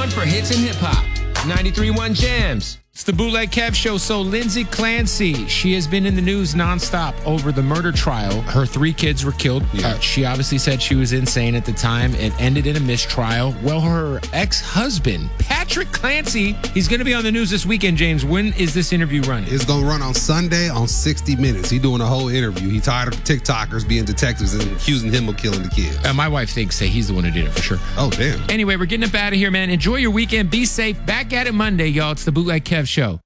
#1 for hits and hip hop. 93.1 Jams. It's the Bootleg Kev Show. So Lindsay Clancy, she has been in the news nonstop over the murder trial. Her 3 kids were killed. Yeah. She obviously said she was insane at the time. It ended in a mistrial. Well, her ex-husband, Patrick Clancy, he's going to be on the news this weekend, James. When is this interview running? It's going to run on Sunday on 60 Minutes. He's doing a whole interview. He tired of TikTokers being detectives and accusing him of killing the kids. My wife thinks that he's the one who did it for sure. Oh, damn. Anyway, we're getting up out of here, man. Enjoy your weekend. Be safe. Back at it Monday, y'all. It's the Bootleg Kev Show.